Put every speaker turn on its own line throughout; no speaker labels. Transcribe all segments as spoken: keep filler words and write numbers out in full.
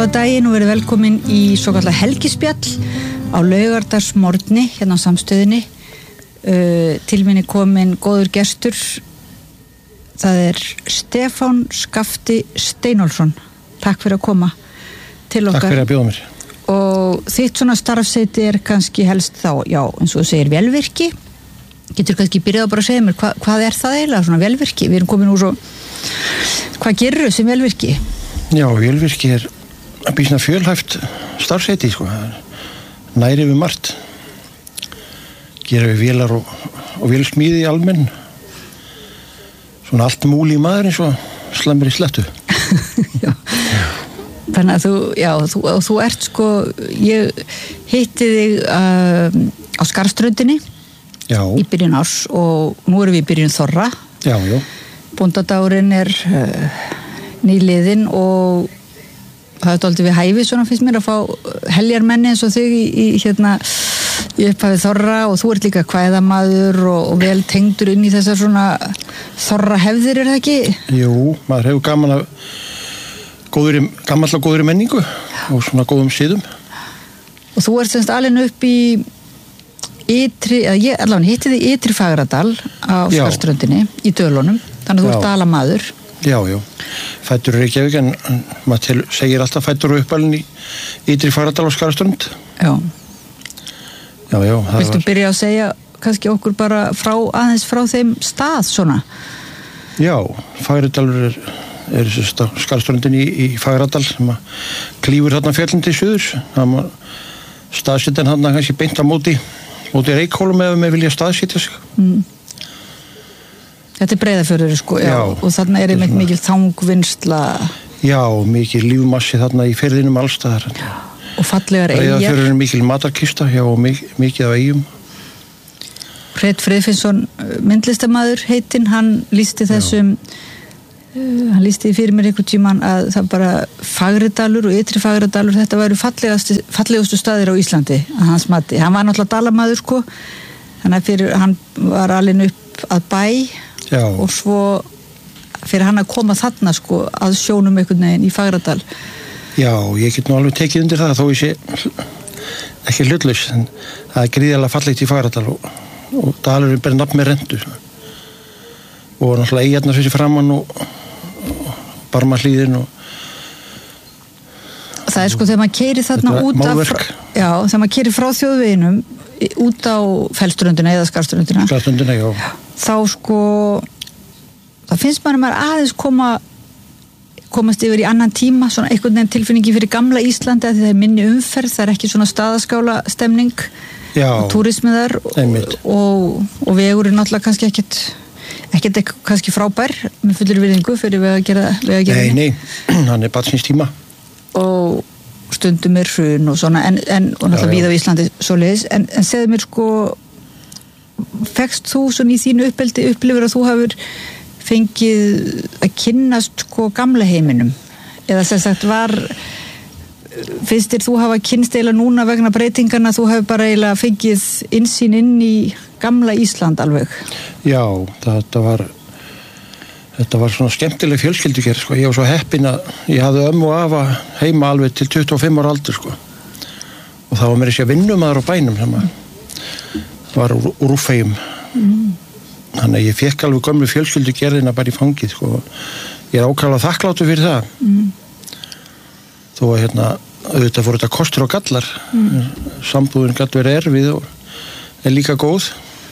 Góða daginn og verið velkomin í svokallað helgispjall á laugardagsmorgni hérna á Samstöðinni. Uh, til minni kominn góður gestur. Það er Stefán Skafti Steinólfsson. Takk fyrir að koma til okkar.
Takk fyrir að bjóða mér.
Og þitt svona starfseiti er kannski helst þá, já, eins og þú segir, velvirki. Getur kannski byrjað að bara segja mér, hva, hvað er það eiginlega, svona velvirki? Við erum komin úr svo, hvað gerir þau sem velvirki?
Já, velvirki er að býsna fjölhæft starfseiti, sko. Næri við margt. Gera við vélar og, og vélsmíði almenn. Svona allt múli í maður eins og slæmur í slettu.
Já. Þannig að þú, já, þú, þú ert sko, ég hitti þig uh, á Skarðströndinni í byrjun árs og nú erum við í byrjun þorra.
Já, já.
Bóndadagurinn er uh, nýliðinn og það er dálítið við hæfi svona finnst mér að fá heljarmenni eins og þig í, í hérna í upphafi þorra og þú ert líka kvæðamaður og, og vel tengdur inn í þessar svona þorra hefðir, er það ekki? Jú,
maður hefur gaman að góðri, gamalla góðri menningu og svona góðum síðum.
Og þú ert semst alin upp í ytri, eða ég allavega hitti þig ytri Fagradal á Skarðströndinni í Dölunum, þannig að þú ert dalamaður.
Já, já, fættur er ekki en maður til, segir alltaf fættur og uppalinn í ytri Fagradal á Skarðströnd.
Já.
Já, já.
Viltu var... byrja að segja kannski okkur bara frá, aðeins frá þeim stað svona?
Já, Fagradalur er er Skarðströndin í, í Fagradal sem að klífur þarna fjallin til suðurs. Það var staðsetjan þarna kannski beint á móti móti Reykjólum ef við vilja staðsetja sig. Mm.
Þetta er Breiðafjörður sko, já, já, og þarna er einmitt mikil þangvinnsla.
Já, mikil lífmassi þarna í firðinum allstaðar.
Já, og fallegar eyjar.
Breiðafjörður er mikil matarkista, já, og mikið, mikið af eyjum.
Hreinn Friðfinnsson, myndlistarmaður heitinn, hann lýsti þessum Uh, hann lýsti fyrir mér einhvern tímann að það bara Fagradalur og ytri Fagradalur þetta væru fallegustu staðir á Íslandi að hans mati. Hann var náttúrulega dalamaður sko, þannig að fyrir hann var alin upp að bæ. Já. Og svo fyrir hann að koma þarna sko að sjónum einhvern veginn í Fagradal.
Já, ég get nú alveg tekið undir það þó ég sé ekki hlutlaus, en það er gríðarlega fallegt í Fagradal og, og dalurinn ber nafn með rendu og náttúrulega eyjarnar fyrir framann og Barmahlíðin og
það er sko þegar maður keyrir þarna út af já, þegar maður keyrir frá þjóðveginum út á Fellströndina eða Skarðströndina
Skarðströndina, já
þá sko það finnst maður að maður aðeins koma komast yfir í annan tíma svona einhvern veginn tilfinningi fyrir gamla Íslandi að það er minni umferð, það er ekki svona staðaskála stemning já, og túrismiðar og, og, og vegurinn náttúrulega kannski ekkert ekkert ekki kannski frábær með fullir virðingu fyrir við að gera, við að gera
nei, nei, hann er barnsins tíma
og stundum er hrun og svona en, en og náttúrulega víða á Íslandi svoleiðis en, en segðu mér sko fekkst þú svona í þínu uppeldi upplifur að þú hafur fengið að kynnast sko gamla heiminum eða sem sagt var finnst þér þú hafa kynnst eiginlega núna vegna breytingarna þú hefur bara eiginlega fengið innsýn inn í gamla Ísland alveg.
Já, þetta var þetta var svona skemmtileg fjölskyldugerð sko. Ég var svo heppinn að ég hafði ömmu og afa heima alveg til tuttugu og fimm ára aldur sko. Og það var mér þessi vinnumaður á bænum sem að það var úr, úr Úffeyjum. Mm. Þannig að ég fekk alveg gömlu fjölskyldugerðina bara í fangið sko. Ég er ákaflega þakklátur fyrir það. Mm. Þó að hérna auðvitað fór þetta kostur og gallar. Mm. Sambúðin gat verið erfið og er líka góð.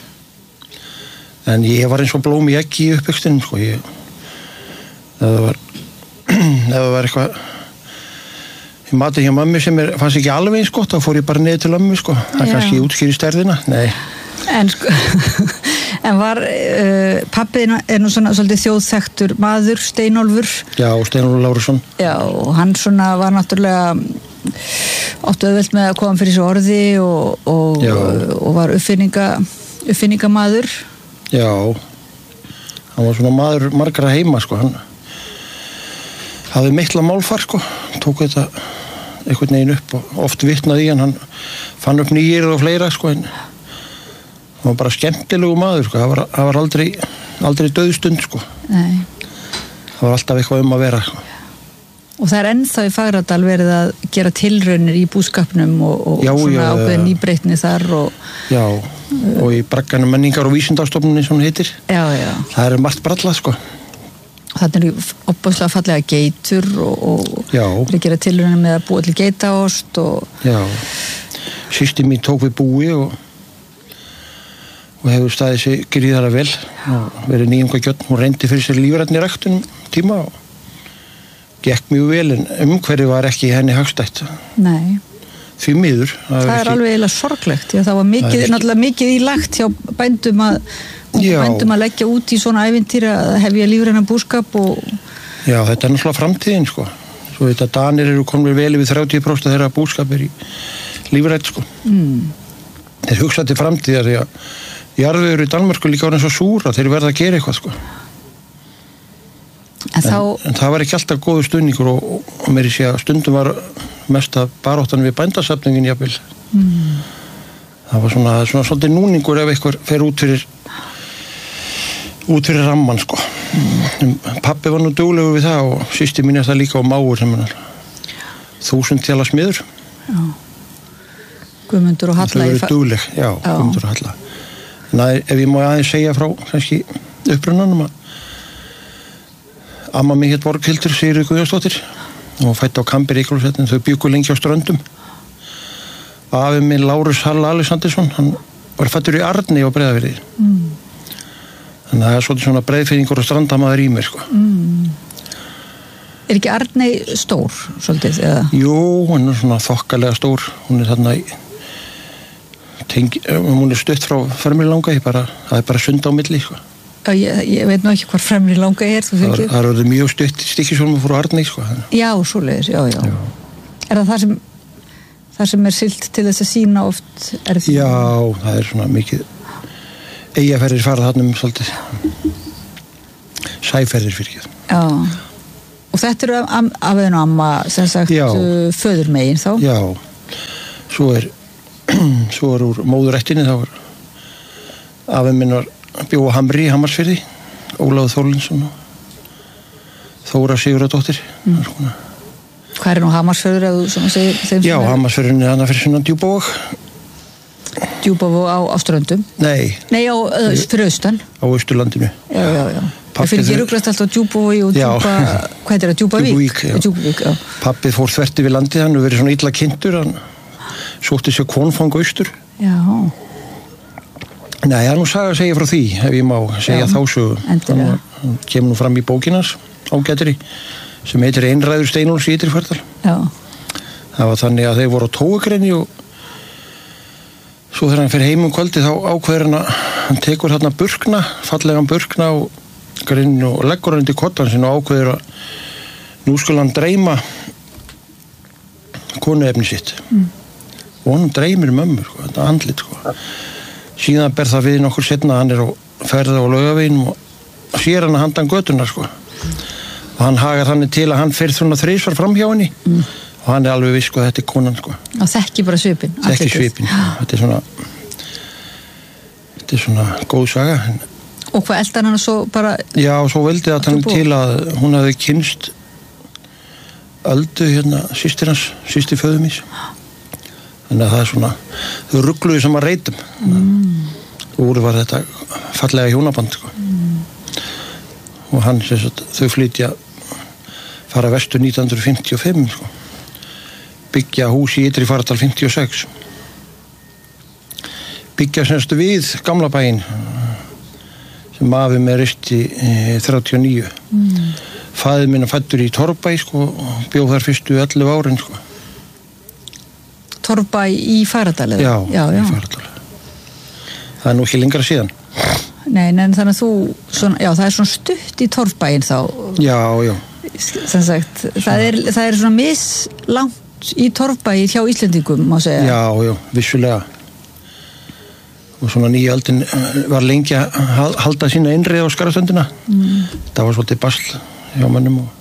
En ég var eins og blóm í eggi í uppvextinum, sko, ég, ef það var, ef það var eitthvað, ég mati hjá mammi sem er, fannst ekki alveg eins gott, þá fór ég bara niður til ömmu, sko, það er kannski útskýri stærðina, nei.
En sko, en var, uh, pabbiðin er nú svona svolítið þjóðþektur maður, Steinólfur.
Já, Steinólfur Lárusson.
Já, og hann svona var náttúrulega, áttu auðvelt með að koma fyrir þessu orði og, og, og var uppfinninga, uppfinningamaður.
Já, hann var svona maður margra heima, sko, hann hafði mikla málfar, sko, tók þetta einhvern veginn upp og oft vitnaði í hann, hann fann upp nýjir og fleira, sko, en hann var bara skemmtilegu maður, sko, það var, það var aldrei, aldrei dauðstund, sko. Nei. Það var alltaf eitthvað um að vera, sko.
Og það er ennþá í Fagradal verið að gera tilraunir í búskapnum og, og
já,
svona
já,
ákveðin nýbreytni þar og...
Já, og í bragganum menningar og vísindastofnunni sem hún heitir.
Já, já.
Það er margt brallað, sko.
Þannig er opaslega fallega geitur og, og
já.
er að gera tilraunir með að búa til geitaost og...
Já, systir mín tók við búi og, og hefur staðið sig gríðarlega vel og verið nýjunga gjörn. Hún reyndi fyrir sér lífrænni ræktunum tíma og gekk mjög vel en umhverfi var ekki henni hagstætt.
Nei.
Því miður.
Það, það er ekki... alveg eiginlega sorglegt, því að það var mikið, það náttúrulega ekki... mikið í lagt hjá bændum að, bændum að leggja út í svona ævintýra að hefja lífrænan búskap og...
Já, þetta er náttúrulega framtíðin, sko. Svo þetta Danir eru komið vel yfir þrjátíu prósent þeirra búskap er í lífrænt, sko. Mm. Þeir hugsa til framtíðar því að jarðvegur í Danmörku líka var eins og súra, þeir verða að gera eitthvað, sko. En, en, þá... en það var ekki alltaf góðu stuðningur og, og, og mér í sé að stundum var mest að baráttan við bændasafningin jafnvel. Mm. Það var svona, svona svolítið núningur ef eitthvað fer út fyrir út fyrir ramman, sko. Mm. Pabbi var nú duglegur við það og systir mín er það líka á máur sem hann þúsund tjala smiður.
Já. Guðmundur og Halla.
Það verið dugleg, já, já, Guðmundur og Halla. En að, ef ég má aðeins segja frá kannski upprunanum að amma mig hétt Borghildur Sigríður Guðjónsdóttir og fætt á Kambi Ríkjólfsveitin, þau bjuggu lengi á Ströndum. Afi minn Lárus Hall Alexandersson, hann var fættur í Arni á Breiðafirði. Mm. Þannig að það er svolítið svona breiðfirðingur og strandamaður í mér, sko. Mm.
Er ekki Arni stór, svolítið, eða?
Jú, hún er svona þokkalega stór. Hún er þarna í tengi, hún er stutt frá Fremri-Langa, bara, það er bara sund á milli, sko.
Já, ég, ég veit nú ekki hvað Fremri Langa er.
Það er orðið mjög stutt stikkisólmur frá Arni, sko.
Já, svoleiðis, já, já, já. Er það það sem, það sem er silt til þess að sína oft? Er það...
Já, það er svona mikið eyjaferðir farað þarna um svolítið. Sæferðir fyrir ekki.
Já, og þetta eru af, af einu amma, sem sagt, föðurmegin þá?
Já, svo er, svo er úr móðurættinni, þá var afinn minn var bjóða Hamri í Hamarsfirði, Ólafur Þorlinsson og Þóra Sigurðardóttir. Mm.
Hvað er nú Hamarsfjörður að þú svona segir þeim?
Já, Hamarsfjörðin er annað fyrir svona Djúpavog.
Djúpavog á, á Ströndum?
Nei.
Nei, á, fyrir austan?
Á Austurlandinu.
Já, já, já. Það fyrir ég ruglast alltaf Djúpavogi og Djúpa, hvað er það, Djúpavík?
Djúpavík, já.
Djúpavík, já.
Pappið fór þvert yfir landið, hann hefur verið svona illa kynntur, hann sótti sér konfang austur.
Já.
Nei, það er nú saga að segja frá því, ef ég má segja þá sögu.
Endilega.
Hann kemur nú fram í bókinans, ágætri, sem heitir Einræður Steinólfs í Ytri-Fjördal.
Já.
Það var þannig að þeir voru á Tóugreni og svo þegar hann fer heim um kvöldi þá ákveður hann að hann tekur þarna burkna, fallegan burkna og grinn og leggur hann til kottan sin og ákveður að nú skulle hann dreyma konuefni sitt. Mm. Og hann dreymir mömmur, sko, þetta andlit, sko. Síðan ber það við nokkur setna, hann er á ferða á Laugaveginum og sér hann að handan götunar, sko. Og hann hagar þannig til að hann fer svona þrisvar fram hjá henni mm. og hann er alveg viss, sko, þetta er konan, sko.
Og þekki bara svipin.
Þekki svipin, þetta er svona þetta er svona góð saga.
Og hvað eldan hann svo bara...
Já, svo veldi að hann til að hún hafði kynst Öldu, hérna, systir hans, systir föður míns. Þannig að það er svona, þau ruggluðu sem að reytum. Mm. Og úr var þetta fallega hjónaband, sko. Mm. Og hann, sem sagt, þau flytja, fara vestur nítján hundruð fimmtíu og fimm, sko. Byggja hús í Ytri-Fjördal fimmtíu og sex. Byggja semst við gamla bæinn, sem afi með risti þrjátíu og níu. Mm. Faðir minn fæddur í Torfbæ, sko, og bjóð þar fyrstu ellefu árin, sko.
Torfbæ í Fagradal?
Já, já, já, í Fagradal. Það er nú ekki lengra síðan.
Nei, en þannig að þú, svona, já, það er svona stutt í Torfbæinn þá.
Já, já.
Sem sagt, það er, það er svona mislangt í Torfbæ hjá Íslendingum, má segja.
Já, já, vissulega. Og svona nýja öldin var lengi að halda sína innreið á Skarðstöndina. Mm. Það var svolítið basl hjá mönnum og,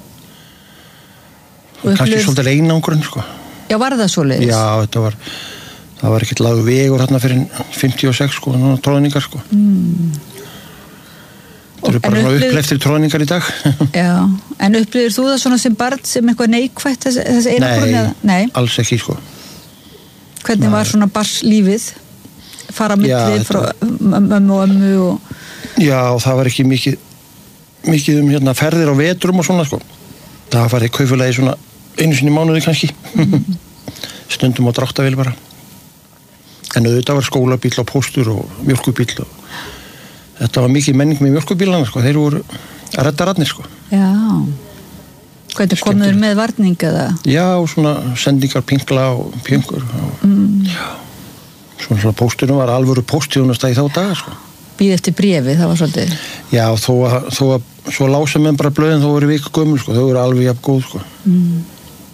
og kannski hlust... svolítið einangrun, sko.
Já, var það svoleiðis?
Já, þetta var, það var ekkert lagu vegur hérna fyrir fimmtíu og sex, sko, tróðningar, sko. Mm. Þetta eru bara upplifir... uppleftir tróningar í dag.
Já, en upplifir þú það svona sem barn sem eitthvað neikvætt þessi, þessi einangrun?
Nei, Nei, alls ekki sko.
Hvernig Nei. Var svona barslífið? Fara milli Já, frá ömmu og ömmu og...
Já, það var ekki mikið mikið um hérna ferðir á vetrum og svona sko. Það var í kaupfélagi svona einu sinni í mánuði kannski. Mm. Stundum á dráttavél bara. En auðvitað var skólabíll og póstur og mjólkubíll og þetta var mikið menning með mjólkubílana sko, þeir voru að redda radnir sko.
Já. Hvernig komuður með varning eða?
Já, svona sendingar, pingla og pjöngur og mm. já. Svona svona pósturinn var alvöru póstþjónusta í þá daga sko.
Bíð eftir bréfi, það var svolítið.
Já, þó að, þó að svo lása menn bara blöðin, þó voru viku gömul sko, þau voru alveg jafn góð sko.
Mm.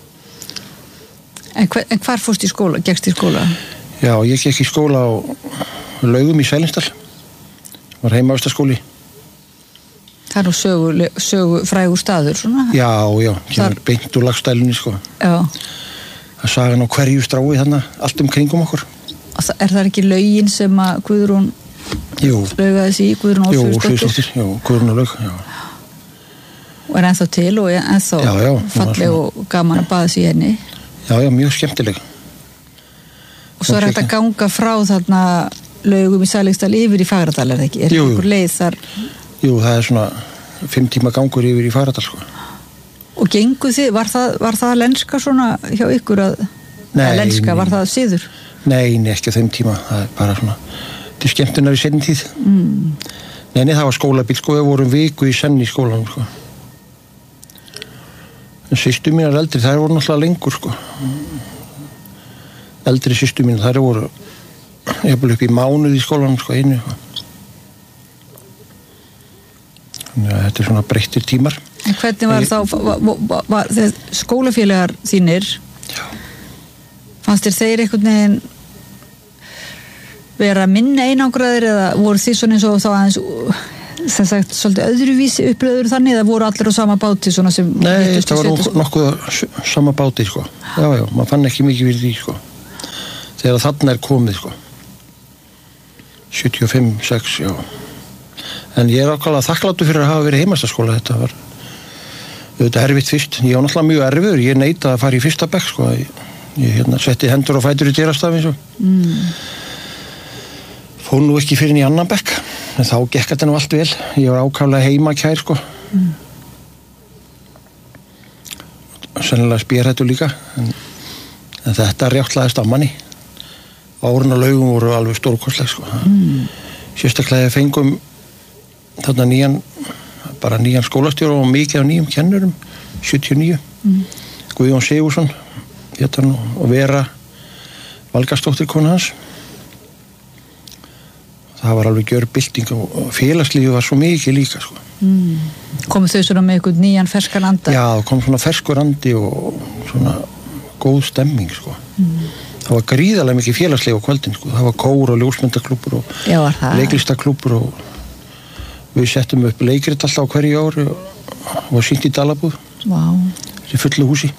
En, hver, en hvar fórst í skóla, gekkst í skóla?
Já, ég gekk í skóla á Laugum í Sælingsdal. Var heimavistaskóli.
Það er nú sögu, sögu frægur staður svona?
Já, já, það er beint úr lagstælunni sko.
Já.
Það sagan á hverju strái þarna, allt um kringum okkur.
Er það ekki Laugin sem að Guðrún laugaði sig í, Guðrún Ósvíðsdóttir?
Jú, Guðrún og Laug, já.
Og er ennþá til og er ennþá já, já, falleg og gaman að baða sig í henni?
Já, já, mjög skemmtileg.
Og svo er þetta að ganga frá þarna Laugum í Sælingsdal yfir í Fagradal, er það ekki? Er
jú,
einhver leið þar?
Jú, það er svona fimm tíma gangur yfir í Fagradal, sko.
Og gengu þið, var það, var það lenska svona hjá ykkur að,
nei,
að lenska, var það síður?
Nei, nei, ekki á þeim tíma, það er bara svona, til skemmtunar í seinni tíð. Mm. Nei, nei, það var skólabíll, sko, við vorum viku í senn í skólanum, sko. En systur mínar eldri, þær voru náttúrulega lengur, sko. Eldri systur mínar, þær voru ég búið upp í mánuð í skólanum sko einu þannig að þetta er svona breyttir tímar.
En hvernig var ég... þá var, var, var, skólafélagar þínir já. Fannst þér þeir einhvern veginn vera minna einangraðir eða voru þið svona eins og þá aðeins sem sagt svolítið öðruvísi upplöður þannig eða voru allir á sama báti svona sem
nei, þetta var nokkuð, nokkuð sama báti sko já já, maður fann ekki mikið fyrir því sko þegar þarna er komið sko sjötíu og fimm, sex, já. En ég er ákvæmlega þakkláttur fyrir að hafa verið heimastaskóla. Þetta var auðvitað erfitt fyrst. Ég var náttúrulega mjög erfiður. Ég neitaði að fara í fyrsta bekk, sko. Ég, ég hérna, setti hendur og fætur í dyrastafi, eins og. Mm. Fór nú ekki fyrir í annan bekk. En þá gekk þetta nú allt vel. Ég var ákvæmlega heimakær, sko. Mm. Sennilega spérhættur líka. En, en þetta rjáttlaðist af manni. Árun og Laugum voru alveg stórkostleg sko. Mm. Sérstaklega fengum þarna nýjan bara nýjan skólastjóra og mikið af nýjum kennurum sjötíu og níu mm. Guðjón Sigursson hétan, og Vera Valgarsdóttir kona hans það var alveg gjörbylting og félagslífið var svo mikið líka sko.
mm. Komu þau svona með einhvern nýjan ferskan anda? Já,
kom svona ferskur andi og svona góð stemming sko. mm. Það var gríðarlega mikið félagslega á kvöldin sko. Það var kór og ljósmyndaklúbbur og leiklistaklúbbur og við settum upp leikrit alltaf á hverju ári og var sýnt í Dalabúð
wow.
Í fullu húsi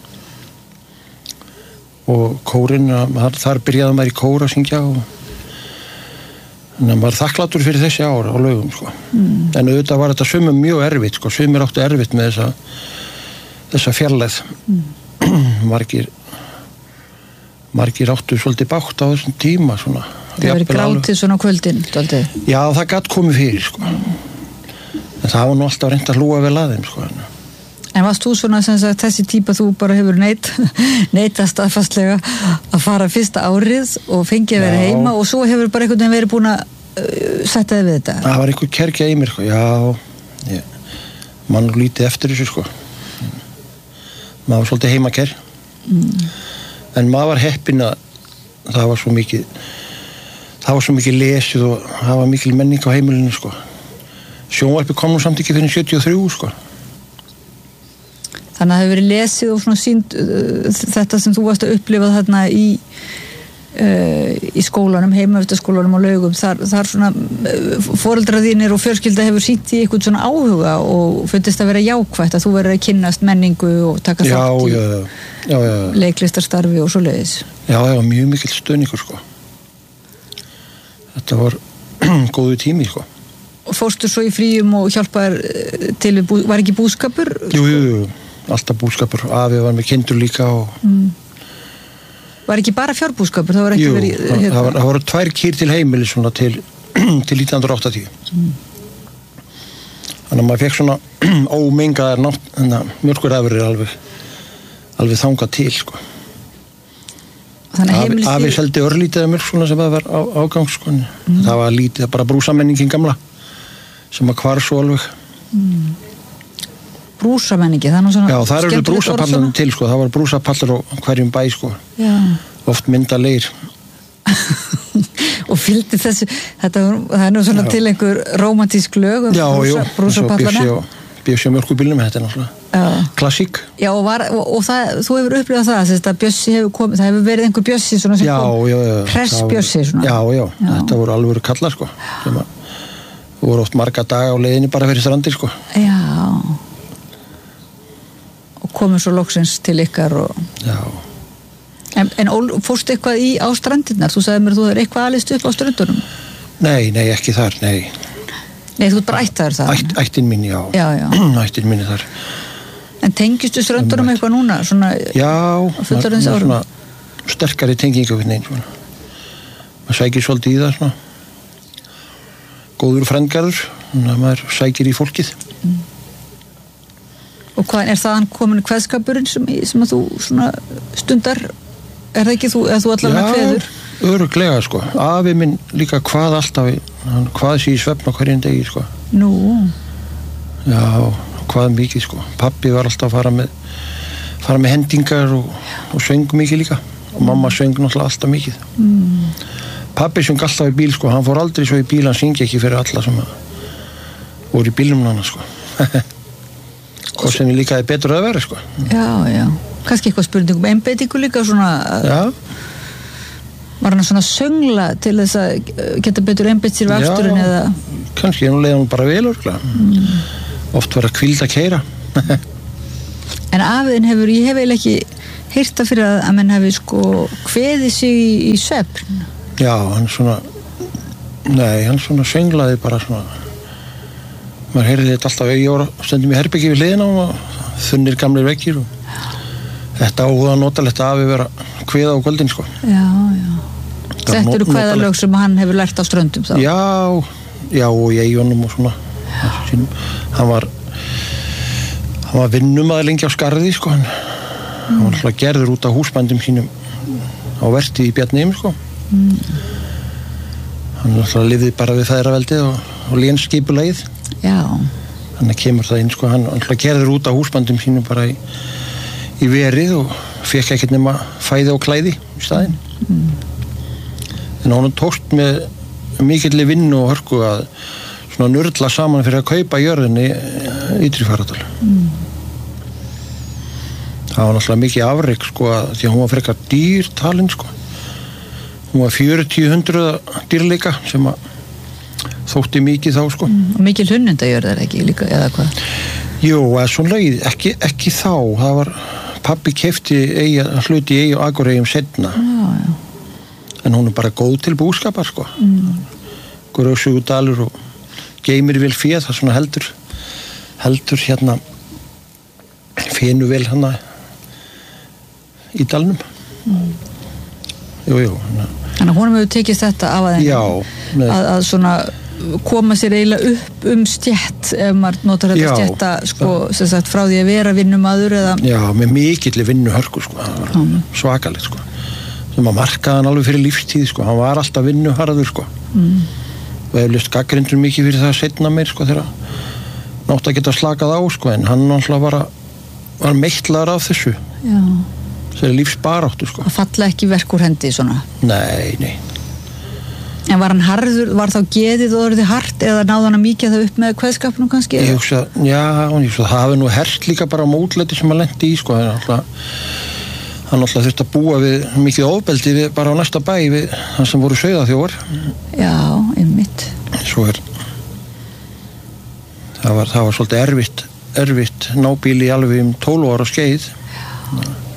og kórinn þar, þar byrjaði maður í kór að syngja og þannig að maður þakkláttur fyrir þessi ára á Laugum sko. mm. En auðvitað var þetta sumum mjög erfitt sko. Sumir áttu erfitt með þessa þessa fjarlægð mm. margir margir áttu svolítið bátt á þessum tíma svona.
Það verið grátið svona kvöldin dálítið.
Já, það gat komið fyrir sko. En það var nú alltaf reynt að hlúa vel að þeim sko.
En varst þú svona sem sagt þessi típa þú bara hefur neitt neitað staðfastlega að fara fyrsta árið og fengið að vera heima og svo hefur bara einhvern veginn verið búin að uh, setja þið við þetta?
Það var einhver kergja í mér sko. Já, ég, mann lítið eftir þessu sko. Maður var svolítið heimaker mm. En maður var heppinn að það var svo mikið það var svo mikið lesið og það var mikil menning á heimilinu sko. Sjónvarpið kom nú samt ekki fyrir sjötíu og þrjú sko.
Þannig að það hefur verið lesið og svona sýnd uh, þetta sem þú varst að upplifa þarna í uh, í skólanum, heimavistaskólanum og Laugum, þar, þar svona uh, foreldrar þínir og fjölskylda hefur sýnt í eitthvað svona áhuga og fundist að vera jákvætt að þú verður að kynnast menningu og taka
já,
þátt í
já, já, já.
leiklistarstarfi og svoleiðis.
Já, já, mjög mikill stuðningur sko. Þetta var góðu tími sko.
Og fórstu svo í fríum og hjálpaðir til við, bú, var ekki búskapur?
Jú, jú, jú, alltaf búskapur. Afi var með kindur líka og...
Mm. Var ekki bara fjárbúskapur? Það var ekki
jú,
verið...
Jú, það, var, það voru tvær kýr til heimili svona til, til nítján hundruð áttatíu. Mm. Þannig að maður fekk svona ómengaðar nátt, mjölkurafurðir alveg, alveg þangað til, sko. Afi, afi seldi örlítið mjölk svona sem það var á, ágang, sko. Mm. Það var lítið, bara brúsamenningin gamla sem að hvar svo alveg.
Mm. Brúsamenningi, það er nú svona...
Já, það eru brúsapallarnir til, sko. Það var brúsapallar á hverjum bæ, sko. Já. Oft myndalegir.
Og fylgdi þessu, þetta það er nú svona já. Til einhver rómantísk lög um
já,
brúsa, brúsapallarna.
Já, Bjössi á mjölkubílnum, þetta er náttúrulega klassík.
Já, og, var, og, og það, þú hefur upplifað það, þess að Bjössi hefur komið, það hefur verið einhver Bjössi svona sem
já,
kom,
já, já,
press Bjössi svona.
Já, já, já, þetta voru alvöru kallar, sko. Sem að, voru oft marga daga á leiðinni bara fyrir strandir, sko.
Já. Og komið svo loksins til ykkar og...
Já.
En, en fórstu eitthvað í á strandirnar? Þú sagði mér að þú er eitthvað alist upp á ströndunum.
Nei, nei, ekki þar, nei.
Nei, þú ert bara ættaður það?
Ætt, ættin mín, já.
Já, já.
Ættin mín þar.
En tengistu ströndunum eitthvað núna? Svona,
já, maður er svona sterkari tengingu við neinn, svona. Maður sækir svolítið í það, svona. Góður frendgarður, þannig að maður sækir í fólkið.
Mm. Og hvað, er það hann komin kveðskapurinn sem, sem að þú svona stundar? Er það ekki þú, eða þú allavega kveður?
Já, örugglega, sko. Afi minn líka hvað alltaf, hann hvað sér í svefn á hverjum degi, sko.
Nú?
Já, hvað mikið, sko. Pabbi var alltaf að fara með, fara með hendingar og, og söng mikið líka. Og mamma söng náttúrulega alltaf mikið. Mm. Pabbi söng alltaf í bíl, sko. Hann fór aldrei svo í bíl, hann syngi ekki fyrir alla sem voru í bílnum hann, sko. Og sem ég líkaði betur að vera, sko.
Já, já. Kannski eitthvað spurning um einbeitingu líka svona...
Já.
Var hann svona söngla til þess að geta betur einbeitt sér við afturinn eða...
Já, kannski, nú leiði hann bara vel, örgulega. Mm. Oft var að kvíld að keyra.
En afiðin hefur, ég hef eiginlega ekki heyrt það fyrir að, að menn hefur sko kveðið sig í, í svefn.
Já, hann svona... Nei, hann svona sönglaði bara svona... Maður heyrði þetta alltaf auðjóra stundum í herbyggi við hliðina og þunnir gamlir vekkir og þetta áhuga notalegt að afi vera kveða á kvöldin, sko.
Já, já. Settur þú kveða lög sem hann hefur lært á ströndum þá?
Já, já og í eigunum og svona. Hann var hann var vinnumaður lengi á Skarði, sko. Hann, mm. hann var alltaf gerður út á húsbændum sínum á verti í Bjarnheim, sko. Mm. Hann alltaf lifði bara við feðraveldið og, og lénsskipulagið.
Já.
Þannig kemur það inn, sko, hann alltaf gerður út á húsbandum sínum bara í, í verið og fekk ekkert nema fæði og klæði í staðinn. Mm. En hann tókst með mikilli vinnu og hörku að svona nurla saman fyrir að kaupa jörðinni Ytri Fagradal. Mm. Það var náttúrulega mikið afrek, sko, að því að hún var frekar dýr talin, sko. Hún var fjörutíu hundruð dýrleika sem að þótti mikið þá, sko.
Mm, og mikið hlunnundajörðar ekki líka, eða hvað?
Jú, eða svona leið, ekki, ekki þá. Það var, pabbi keypti eiga, hluti í Eyja og Akureyjum seinna. Já, já. En hún er bara góð til búskapar, sko. Mm. Grösugudalur og geymir vel féð, það svona heldur, heldur hérna, fenu vel hana í dalnum. Mm. Jú, jú.
Þannig að honum hefur tekist þetta af að,
já, með...
að, að svona koma sér eiginlega upp um stjætt ef maður notar þetta stjætta sko, sem sagt, frá því að vera vinnumaður eða...
Já, með mikilli vinnuhörku, sko. Mm. Svakalegt, sko. Sem að markaði hann alveg fyrir lífstíð, sko. Hann var alltaf vinnuharður, sko. Mm. Og hefur list gaggrindur mikið fyrir það að setna meir, sko, þegar nátt að geta slakað á, sko, en hann alltaf var, var meittlaður af þessu. Já. Það er lífsbaráttu, sko.
Það falla ekki verk úr hendi, svona?
Nei, nei.
En var hann harður, var þá geðið og orðið hart eða náði hann að mýkja það upp með kveðskapnum kannski?
Ég hugsa, já, ég hugsa, það hafi nú hert líka bara á mótlæti sem hann lenti í, sko. Hann alltaf, hann alltaf þurfti að búa við mikið ofbeldi við, bara á næsta bæ við hann sem voru sauðaþjófar.
Já, einmitt.
Svo er, það var, það var svolítið erfitt, erfitt nábýli alveg um tólf ára skeið.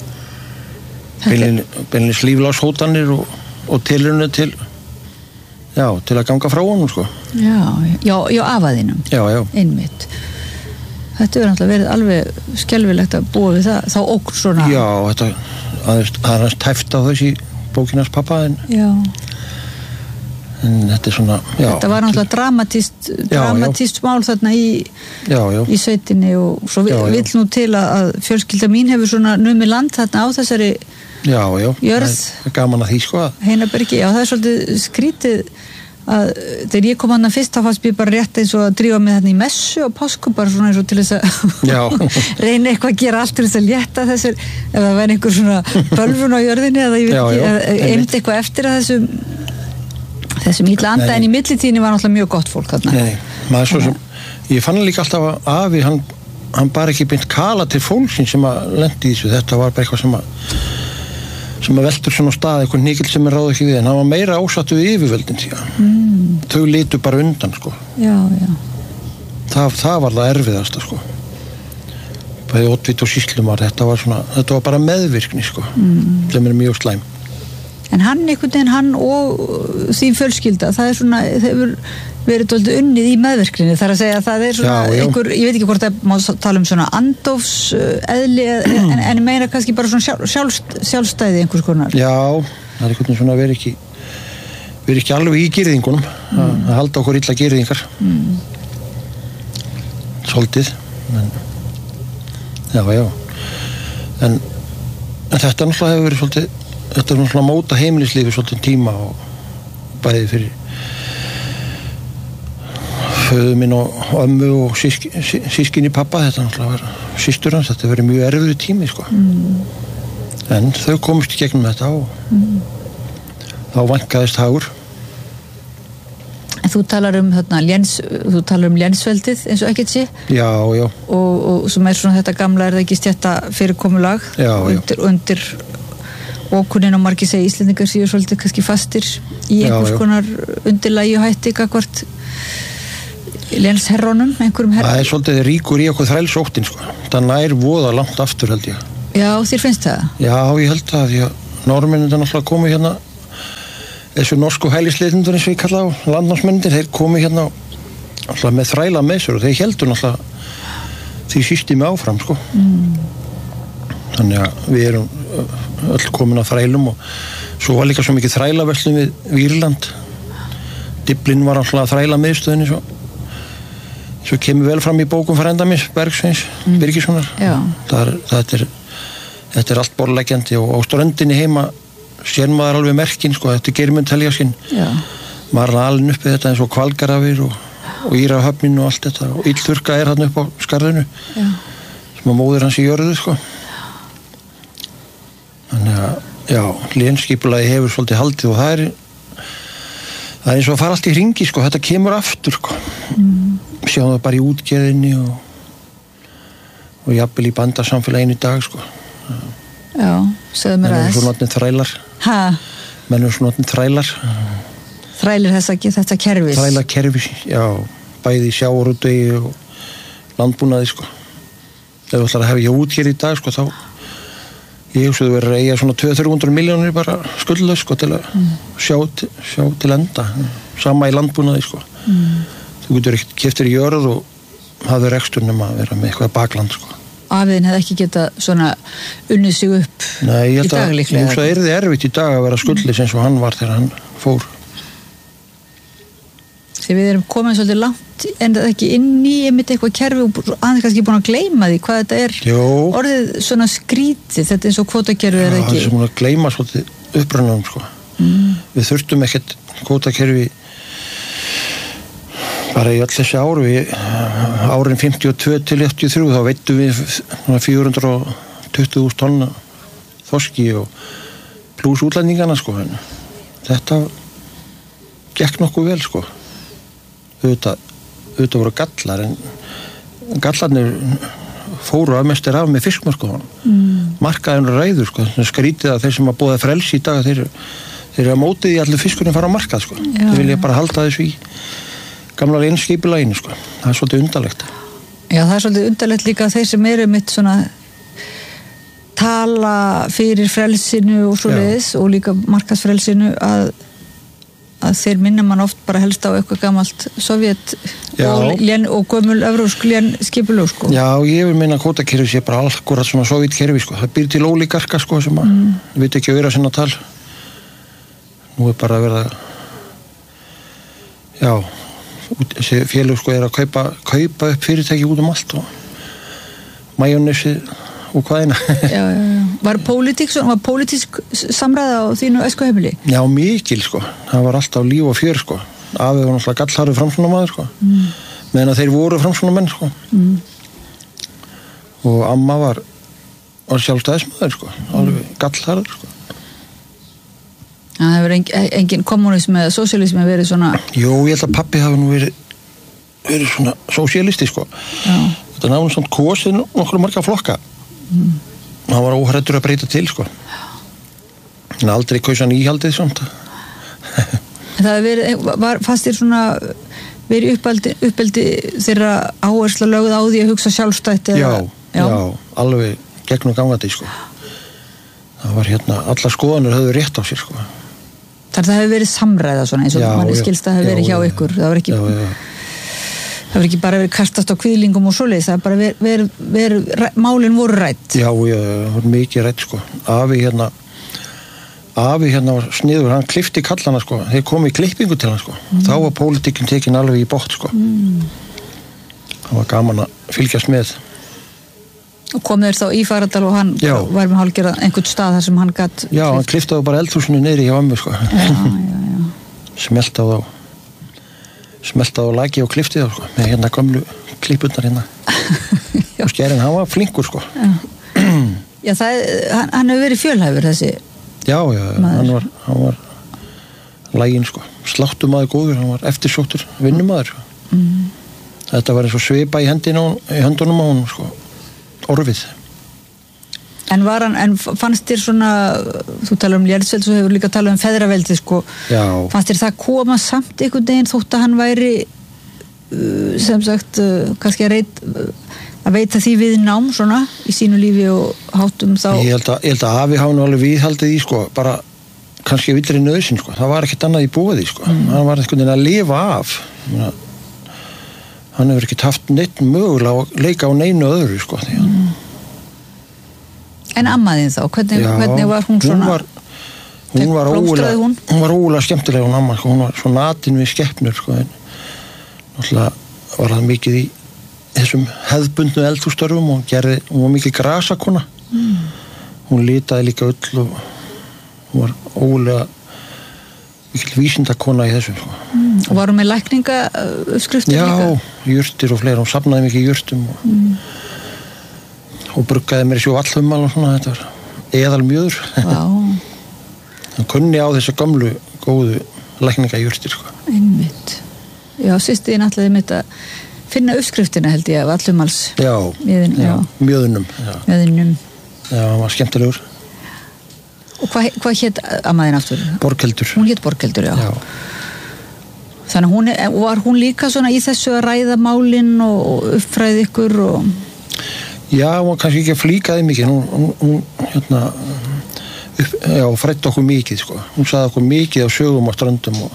Beinlis líflagshótanir og, og tilraunir til já, til að ganga frá honum sko.
Já, já, já, afaðinum.
Já, já.
Einmitt. Þetta hefur náttúrulega verið alveg skelfilegt að búa við það, þá ókn svona.
Já, þetta, aðeins, það er hans tæft á þessi bókinars pappa, en,
já.
en þetta er svona, já.
Þetta var náttúrulega dramatíst, dramatíst mál þarna í,
já, já.
í sveitinni og svo
já, já.
vill nú til að fjölskylda mín hefur svona numið land þarna á þessari
já, já.
jörð.
Það er gaman að því sko.
Heinabergi, já, það er svolítið skrítið að þegar ég kom hann að fyrst þá fannst mér bara rétt eins og að drífa mig þarna í messu og pásku bara svona eins og til þess að reyna eitthvað að gera allt til þess að létta þessir, ef það væri einhver svona bölvun á jörðinni eða ég veit ekki, eimd eitthvað eftir að þessum þessum illa anda, en í millitíðinni var náttúrulega mjög gott fólk þarna.
Nei, maður svo sem, ég fann líka alltaf að afi, hann, hann bara ekki beint kala til fólksinn sem að lendi í þessu, þetta var bara eitthvað sem að sem að veldur svona á stað, eitthvað nýkill sem er ráð ekki við, en hann var meira ásattu við yfirvöldin síðan. Mm. Þau litu bara undan, sko.
Já, já.
Það, það var það erfiðasta, sko. Bæði oddvit og sýslumar, þetta var svona, þetta var bara meðvirkni, sko, mm. sem er mjög slæm.
En hann einhvern veginn, hann og þín fjölskylda, það er svona, það hefur verið dálítið unnið í meðvirkninni, þar að segja að það er svona
já, já.
einhver, ég veit ekki hvort það má tala um svona andófseðli, en, en ég meina kannski bara svona sjálf, sjálfst, sjálfstæði einhvers konar.
Já, það er einhvern veginn svona verið ekki verið ekki alveg í girðingunum, mm. að, að halda okkur illa girðingar. Mm. Svolítið, en já, já. En, en þetta náttúrulega hefur verið svolítið, þetta er náttúrulega móta heimilislífi svolítið tíma og bæði fyrir föðu minn og ömmu og sísk, sískinni pappa, þetta náttúrulega var systur hans, þetta verið mjög erfiður tími sko. Mm. En þau komist í gegnum þetta og mm. þá vankaðist hagur.
En þú talar um þarna léns, þú talar um lénsveldið eins og ekkert sé.
Já, já.
Og, og sem er svona þetta gamla, er það ekki stjætta fyrirkomulag
já,
undir, já. undir ókunnin og margir segja Íslendingar séu svolítið kannski fastir í einhvers já, já. konar undirlægi og hætti gagvart lénsherrónum, einhverjum herrónum.
Það er svolítið ríkur í okkur þrælsóttin sko. Það nær voða langt aftur held ég.
Já, þér finnst það?
Já, ég held það, því að Norðmennir náttúrulega komu hérna, þessu norsku hælisleitundur eins og ég kalla á, landnámsmennir, þeir komu hérna náttúrulega með þræla með sér og þeir heldur náttúrulega því systemi áfram sko. Mm. Þannig að við erum öll komin á þrælum og svo var líka svo mikið þrælaverslun við Vírland. Dyflin var náttúrulega þræla miðstöðinni svo. Svo kemur vel fram í bókum Frænda-Míns Bergsveins mm. Birgissonar. Það er, það er, þetta er allt borðleggjandi og á ströndinni heima sér maður alveg merkin, sko, þetta er Geirmund Helgaskinn. Maður er alveg uppið þetta eins og Hvalgarafir og, og Írahöfnin og allt þetta og Illþurka er hann upp á skarðinu já. Sem að móðir hans í jörðu, sko. Þannig að, já, lénsskipulagi hefur svolítið haldið og það er það er eins og að fara allt í hringi, sko, þetta kemur aftur, sko. Mm. Sjáum það bara í útgerðinni og og jafnvel í bandasamfélaginu í dag sko.
Já, segðu mér aðeins.
Menn eru svo notnið þrælar.
Hæ?
Menn eru svo notnið þrælar.
Þrælir þess að þetta kerfis?
Þræla kerfis, já. Bæði sjávarútvegi og landbúnaði sko. Ef þú ætlar að hefja útgerð í dag sko þá ég hugsa þú verður að eiga svona tvö til þrjú hundruð milljónir bara skuldlaus sko til að mm. sjá, sjá til enda. Sama í landbúnaði sko. Mm. Þú getur ekkert keyptir í jörð og hafður rekstur nema að vera með eitthvað bakland sko.
Afiðin hefði ekki getað svona unnið sig upp
Nei,
í dag líklega.
Nei, ég held að það er erfitt í dag að vera skuldlis eins og hann var þegar hann fór.
Þegar við erum komin svolítið langt en það ekki inn í einmitt eitthvað kerfi og aðeins kannski búin að gleyma því hvað þetta er.
Jó.
Orðið svona skrítið, þetta er eins og kvótakerfi er það ekki.
Já, það er svona að gleyma svolítið upprannum sko. Mm. Við þurftum ekkert kvótakerfi bara í öll þessi áru við, árin fimmtíu og tvö til áttatíu og þrjú þá veittum við fjögur hundruð og tuttugu þúsund tonna þorski og plús útlendingana sko. En þetta gekk nokkuð vel sko. Auðvitað, auðvitað voru gallar en gallarnir fóru að mestir af með fiskmör sko. Mm. Markaðin ræður sko. Skrítið að þeir sem að búða frelsi í dag þeir, þeir eru að mótið í allir fiskurinn fara á markað sko. Já, þeir vilja bara halda þessu í gamla lénsskipulaginu sko. Það er svolítið undarlegt.
Já, það er svolítið undarlegt líka þeir sem eru mitt svona tala fyrir frelsinu og svo leiðis og líka markaðsfrelsinu að að þeir minna mann oft bara helst á eitthvað gamalt Sovjet og, lén, og gömul evrósk lén skipulög sko.
Já, ég vil meina að kvótakerfi sé bara akkurat svona Sovjetkerfi sko. Það býr til ólíkarka sko sem að mm. veit ekki að vera sinna tal. Nú er bara að vera já, þessi félög sko er að kaupa, kaupa upp fyrirtæki út um allt og majónesi og hvaðina.
Já, já, já. Var pólitík, var pólitísk samræða á þínu æskuheimili?
Já, mikil sko. Það var alltaf líf og fjör sko. Afi var náttúrulega gallharður framsóknarmaður sko. Mm. Meðan að þeir voru framsóknarmenn sko. Mm. Og amma var, var sjálfstæðismaður sko. Alveg gallharður sko.
Það hefur engin, engin kommunismi eða sósíalismi verið svona...
Jú, ég held að pappi hafi nú verið, verið svona sósíalisti sko. Já. Þetta er náttúrulega svona kosið nokkur marga flokka. Mm. Hann var óhræddur að breyta til sko. En aldrei kaus hann íhaldið samt.
Það hefur verið, var fast þér svona verið uppeldi, uppeldi þeirra áhersla lögð á því að hugsa sjálfstætt eða...
Já, já, já, alveg gegnum gangandi sko. Það var hérna, allar skoðanir höfðu rétt á sér sko.
Þar það hefur verið samræða svona eins og manni skilst að það hefur verið hjá ykkur. Það var ekki... Já, já. Það var ekki bara verið kastast á kvíðlingum og svoleiðis, það bara verið, verið, verið, verið, málin voru rætt.
Já, já, það var mikið rætt, sko. Afi hérna, afi hérna var sniður, hann klippti kallana, sko. Þeir komu í klippingu til hann, sko. Mm. Þá var pólitíkin tekin alveg í bótt, sko. Mm. Það var gaman að fylgjast með.
Og kom þeir þá í Fagradal og hann já. Var með hálfgerða einhvern stað þar sem hann gatt...
Já, hann klipptaði bara eldhúsinu niðri hjá ömmu, sko.
Já, já, já.
Smelt á þá. Smeltaði á lagi og klippti þá sko, með hérna gömlu klippurnar hérna og skerinn, hann var flinkur sko.
Já, já það, hann, hann hefur verið fjölhæfur þessi
já, já, maður. hann var, hann var laginn sko, sláttumaður góður, hann var eftirsóttur vinnumaður sko. Mm. Þetta var eins og svipa í hendina í höndunum á honum sko, orfið.
En var hann, en fannst þér svona, þú talar um Lérðsveld, svo hefur líka talað um feðraveldi, sko. Já. Fannst þér það koma samt einhvern veginn þótt að hann væri, uh, sem sagt, uh, kannski að, reit, uh, að veita því við nám, svona, í sínu lífi og hátum þá?
Ég held að, ég held að afi hafa nú alveg viðhaldið í, sko, bara kannski villri nöðsinn, sko. Það var ekkert annað í bóði, sko. Mm. Hann var einhvern veginn að lifa af. Mena, hann hefur ekkert haft neitt mögulega að leika á neinu öðru, sko, því hann... Mm.
En ammaðinn þá, hvernig, já, hvernig var hún svona?
Hún var, hún var ógulega, hún? hún var ógulega skemmtilega hún amma, sko, hún var svo natin við skepnur, sko, en náttúrulega var það mikið í þessum hefðbundnu eldhússtörfum og gerði, hún var mikið grasakona, mm. hún litaði líka öll og hún var ógulega mikil vísindakona í þessu, sko.
Mm. Og var hún með lækningaskriftir líka?
Já, jurtir og fleira, hún safnaði mikið jurtum og mm. og bruggaði mér svo allhumal og svona, þetta var eðalmjöður.
Wow.
Hann kunni á þessu gamlu góðu lækningajurtir, sko.
Einmitt. Já, sýsti ég náttúrulega mitt að finna uppskriftina held ég af allhumals.
Já,
Mjöðin, já,
já, mjöðunum. Já.
Mjöðunum.
Já, hann var skemmtilegur.
Og hvað hva hét ammaðinn aftur?
Borghildur.
Hún hét Borghildur, já.
Já.
Þannig hún, var hún líka svona í þessu að ræða málin og uppfræði ykkur og...
Já, hún var kannski ekki að flíkaði mikið, hún, hún, hún hérna, upp, já, fræddi okkur mikið, sko. Hún sagði okkur mikið af sögum á ströndum og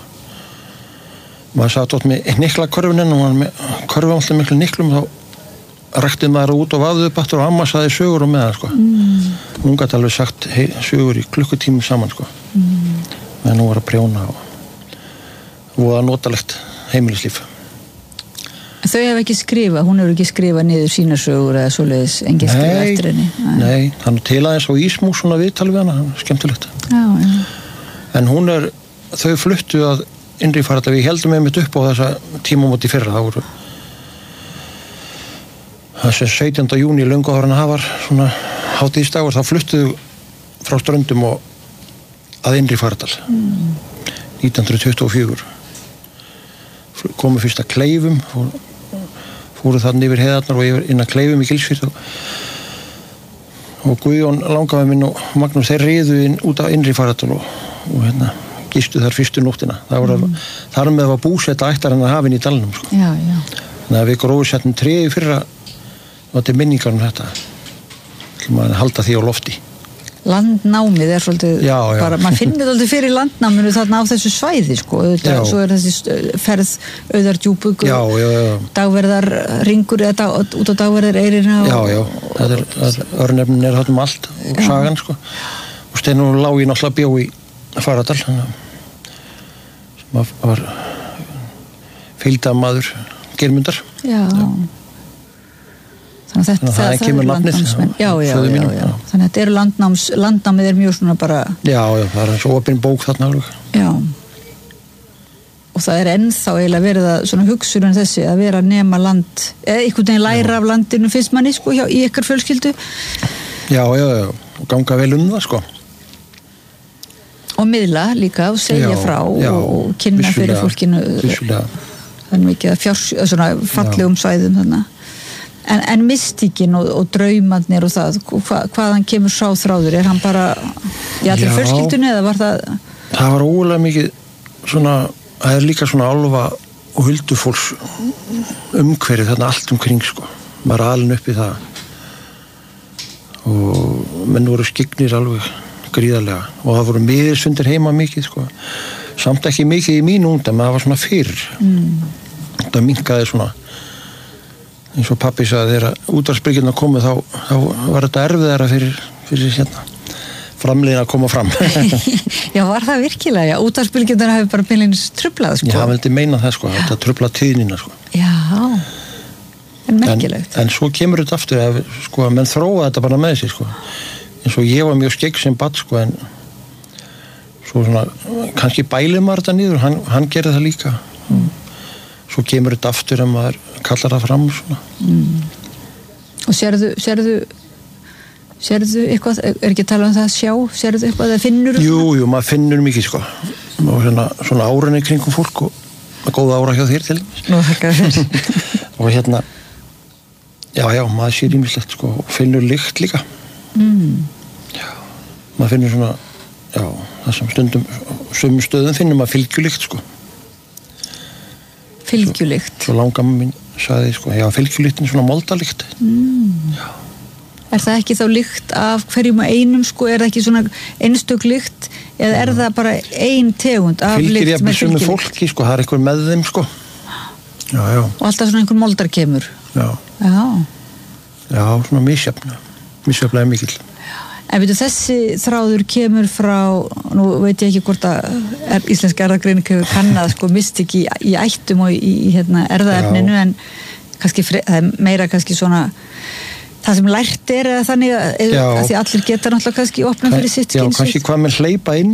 maður sagði átt með niklakörfunin og hann með körfum alltaf miklu niklum, þá ræktið maður út og vafðuð battur og amma sagði sögur og meðan, sko. Mm. Hún gæti alveg sagt hei, sögur í klukkutími saman, sko. Mm. En hún var að prjóna og voða notalegt heimilislíf.
Þau hef ekki skrifað, hún hefur ekki skrifað niður sína sögur eða svoleiðis, engin skrifað eftir henni.
Nei, nei, hann til aðeins á Ísmús svona viðtal við hana, skemmtilegt.
Já, já.
En hún er, þau fluttu að innri Fagradal, við heldum einmitt upp á þessa tímamót í fyrra, það voru þessi sautjánda júní löngu áður en það var svona hátíðisdagur, þá fluttuðu frá Ströndum og að innri Fagradal mm. nítján hundruð tuttugu og fjögur. Komu fyrst að Kleifum, fór, fóru þannig yfir heiðarnar og yfir inn að Kleifum í Gilsfjörð og, og Guðjón langaði minn og Magnús þeir riðu inn út af innri Fagradal og, og hérna gistu þar fyrstu nóttina. Það var mm. þar með var búsetta ættar en að hafinn í dalnum, sko.
Já, já.
Þannig að við gróðsettum tréi fyrra og til minningar um þetta. Það maður halda því á lofti.
landnámið er svolítið
já, já.
bara, maður finnir svolítið fyrir landnáminu þarna á þessu svæði sko, þetta, svo er þessi ferð auðardjúpug dagverðar ringur eða dag, út á dagverðar eirina
já, já, það er, er örnefnin er þarna um allt og já. Sagan sko og Steinunn Lági náttúrulega bjó í Fagradal sem var fylgdamaður Geirmundar
já, já. Þannig að þetta,
það, það er landnámsmenn
já, já, já, já, já. Þannig að þetta eru landnáms landnámið er mjög svona bara
já, já, það er eins og opin bók þarna alveg
já og það er ennþá eiginlega verið að svona hugsunum þessi að vera að nema land eða einhvern veginn læra já. Af landinu finnst manni sko hjá, í ykkar fjölskyldu
já, já, já, og ganga vel um það sko
og miðla líka og segja já, frá já, og kynna fyrir fólkinu
vissulega.
Það er mikið að fjárs, svona fallegum svæðum þannig En, en mystíkin og, og draumarnir og það, hva, hvaðan kemur sá þráður? Er hann bara í allir fjölskyldunni eða var það?
Það var ógulega mikið svona, það er líka svona álfa og huldufólks umhverfið þarna allt umkring sko. Maður er alin upp í það og menn voru skygnir alveg gríðarlega og það voru miðisfundir heima mikið sko. Samt ekki mikið í mín ungdæmi, það var svona fyrr. Mm. Það minnkaði svona eins og pappi sagði þegar útvarpsbylgjurnar komu þá, þá var þetta erfiðara fyrir, fyrir hérna, framliðin að koma fram
Já, var það virkilega? Já, útvarpsbylgjurnar hafi bara beinlínis trublað sko.
Já, það vildi meina það sko, þetta trublað tíðnina sko.
Já, en merkilegt
En, en svo kemur þetta aftur að sko, menn þróa þetta bara með sig sko. eins og ég var mjög skegg sem barn sko, en svo svona kannski bæli maður þetta niður, hann, hann gerði það líka mm. Svo kemur þetta aftur en maður kallar það fram svona.
Mm. Og sérðu, sérðu sérðu eitthvað, er ekki að tala um það að sjá, sérðu eitthvað að finnur?
Jú, jú, maður finnur mikið sko og svona, svona árinni kringum fólk og góða ára hjá þér til
Nú, þakka þér
og hérna já, já, maður sér ýmislegt sko og finnur lykt líka mm. Já, maður finnur svona já, það sem stundum sumum stöðum finnur maður fylgjulykt sko
Fylgjulykt.
Svo, svo langamma mín sagði sko, já, fylgjulyktin svona moldalykt.
Mm. Er það ekki þá lykt af hverjum og einum sko, er það ekki svona einstök lykt eða er það bara ein tegund af lykt með fylgjulykt? Fylgir ég
með fólki sko, það er einhver með þeim sko. Já, já.
Og alltaf svona einhver moldar kemur?
Já.
Já.
Já, svona misjafna, misjaflega mikill.
En veitu, þessi þráður kemur frá, nú veit ég ekki hvort að er, íslenska erðagreining hefur kannað sko mystik í, í ættum og í, í hérna, erðaefninu, en kannski fre, það er meira kannski svona það sem lært er eða þannig að, að því allir geta náttúrulega kannski opna fyrir sitt
Já, kannski hvað með hleypa inn